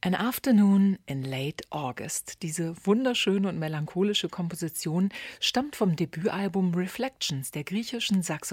An Afternoon in Late August. Diese wunderschöne und melancholische Komposition stammt vom Debütalbum Reflections der griechischen